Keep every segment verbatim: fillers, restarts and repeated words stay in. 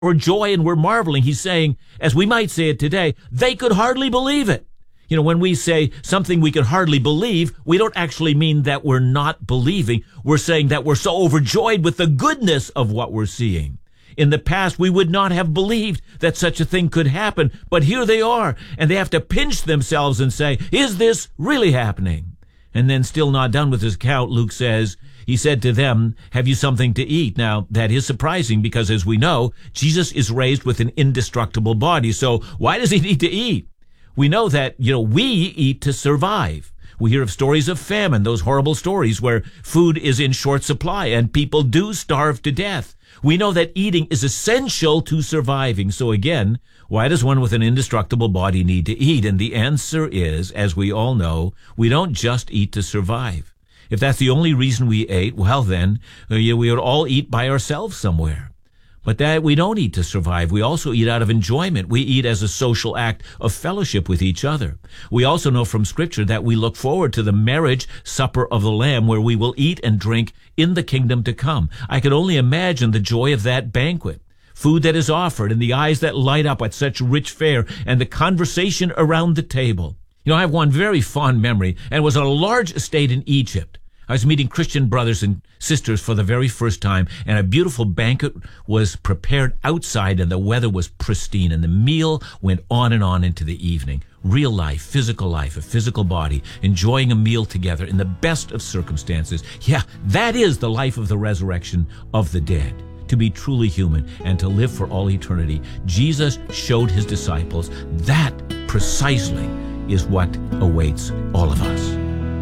or joy and we're marveling. He's saying, as we might say it today, they could hardly believe it. You know, when we say something we could hardly believe, we don't actually mean that we're not believing. We're saying that we're so overjoyed with the goodness of what we're seeing. In the past, we would not have believed that such a thing could happen, but here they are, and they have to pinch themselves and say, is this really happening? And then, still not done with his account, Luke says, he said to them, have you something to eat? Now, that is surprising because, as we know, Jesus is raised with an indestructible body. So why does he need to eat? We know that, you know, we eat to survive. We hear of stories of famine, those horrible stories where food is in short supply and people do starve to death. We know that eating is essential to surviving. So again, why does one with an indestructible body need to eat? And the answer is, as we all know, we don't just eat to survive. If that's the only reason we ate, well then, we would all eat by ourselves somewhere. But that we don't eat to survive. We also eat out of enjoyment. We eat as a social act of fellowship with each other. We also know from Scripture that we look forward to the marriage supper of the Lamb, where we will eat and drink in the kingdom to come. I can only imagine the joy of that banquet. Food that is offered and the eyes that light up at such rich fare and the conversation around the table. You know, I have one very fond memory, and it was on a large estate in Egypt. I was meeting Christian brothers and sisters for the very first time, and a beautiful banquet was prepared outside, and the weather was pristine, and the meal went on and on into the evening. Real life, physical life, a physical body, enjoying a meal together in the best of circumstances. Yeah, that is the life of the resurrection of the dead. To be truly human and to live for all eternity. Jesus showed his disciples that precisely is what awaits all of us.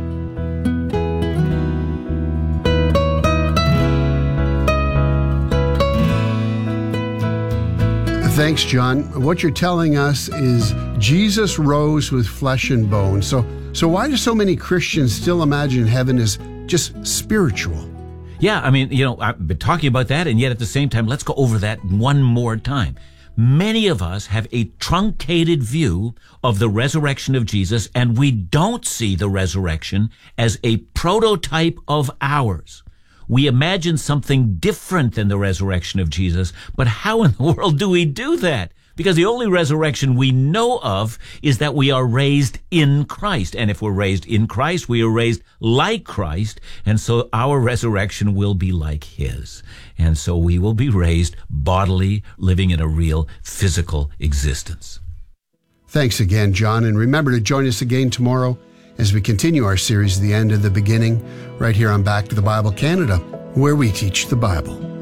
Thanks, John. What you're telling us is Jesus rose with flesh and bone. So, so why do so many Christians still imagine heaven as just spiritual? Yeah, I mean, you know, I've been talking about that, and yet at the same time, let's go over that one more time. Many of us have a truncated view of the resurrection of Jesus, and we don't see the resurrection as a prototype of ours. We imagine something different than the resurrection of Jesus, but how in the world do we do that? Because the only resurrection we know of is that we are raised in Christ. And if we're raised in Christ, we are raised like Christ. And so our resurrection will be like his. And so we will be raised bodily, living in a real physical existence. Thanks again, John. And remember to join us again tomorrow as we continue our series, The End of the Beginning, right here on Back to the Bible Canada, where we teach the Bible.